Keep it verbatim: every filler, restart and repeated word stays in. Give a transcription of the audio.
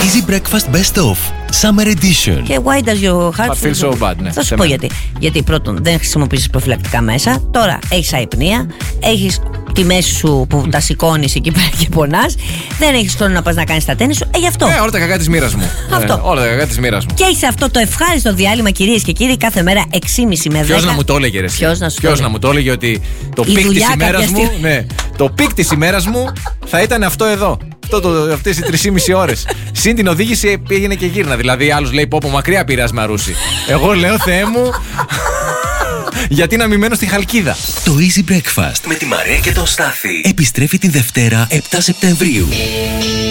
Easy Breakfast Best Of Summer Edition. Και why does your heart feel so bad, ναι. Θα σου πω γιατί. Γιατί πρώτον, δεν χρησιμοποιήσεις προφυλακτικά μέσα. Τώρα έχεις αϊπνία. Έχεις τη μέση σου που τα σηκώνεις εκεί πέρα και πονάς. Δεν έχεις χρόνο να πας να κάνεις τα τέννη σου. Ε, γι' αυτό. Ε, όλα τα κακά της μοίρας μου. Αυτό. Ε, όλα τα κακά της μοίρας μου. Και έχεις αυτό το ευχάριστο διάλειμμα, κυρίες και κύριοι, κάθε μέρα έξι και μισή με δέκα. Ποιος να μου το έλεγε, ρε? Ποιος να σου Ποιος το να μου το έλεγε ότι το Η πικ της δουλειά ημέρας κάποια μου, στιγμή. ναι, το πικ της ημέρας μου θα ήταν αυτό εδώ. Αυτό το, αυτές οι τρεις και μισή ώρες. Συν την οδήγηση πήγαινε και γύρνα. Δηλαδή, άλλος λέει πω πω μακριά πήρας Μαρούσι. Εγώ λέω, Θεέ μου, γιατί να μην μένω στη Χαλκίδα. Το Easy Breakfast με τη Μαρία και τον Στάθη επιστρέφει τη Δευτέρα επτά Σεπτεμβρίου.